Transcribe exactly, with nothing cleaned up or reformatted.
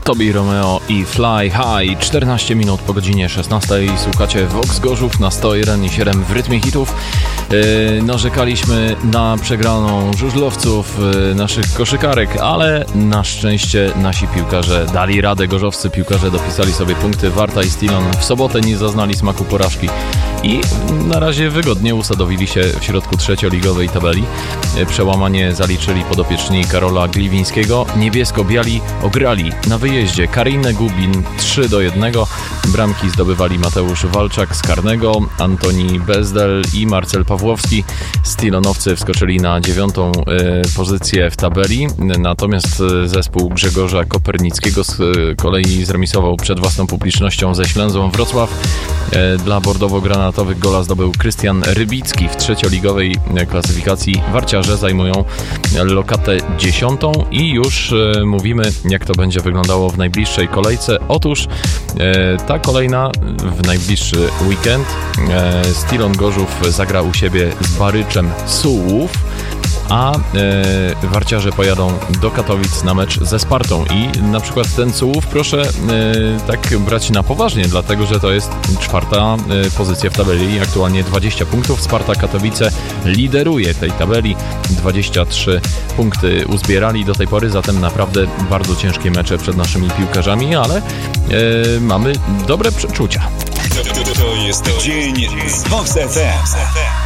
Tobi Romeo i Fly High. czternaście minut po godzinie szesnastej. Słuchacie Vox Gorzów na sto jeden i siedem w rytmie hitów. Yy, narzekaliśmy na przegraną żużlowców, yy, naszych koszykarek, ale na szczęście nasi piłkarze dali radę. Gorzowscy piłkarze dopisali sobie punkty. Warta i Stilon w sobotę nie zaznali smaku porażki i na razie wygodnie usadowili się w środku trzecioligowej tabeli. Yy, przełamanie zaliczyli podopieczni Karola Gliwińskiego. Niebiesko-biali ograli na wyjeździe Karinę Gubin trzy do jednego. Bramki zdobywali Mateusz Walczak z karnego, Antoni Bezdel i Marcel Pawłowski. Stilonowcy wskoczyli na dziewiątą y, pozycję w tabeli, natomiast zespół Grzegorza Kopernickiego z y, kolei zremisował przed własną publicznością ze Ślęzą Wrocław. Y, dla bordowo-granatowych gola zdobył Krystian Rybicki. W trzecioligowej klasyfikacji warciarze zajmują lokatę dziesiątą i już y, mówimy, jak to będzie wyglądało w najbliższej kolejce. Otóż y, ta kolejna w najbliższy weekend y, Stilon Gorzów zagra u siebie z Baryczem Sułów, a e, warciarze pojadą do Katowic na mecz ze Spartą i na przykład ten Sułów proszę e, tak brać na poważnie, dlatego że to jest czwarta e, pozycja w tabeli, aktualnie dwadzieścia punktów. Sparta Katowice lideruje tej tabeli, dwadzieścia trzy punkty uzbierali do tej pory, zatem naprawdę bardzo ciężkie mecze przed naszymi piłkarzami, ale e, mamy dobre przeczucia. To jest dzień z Vox F M.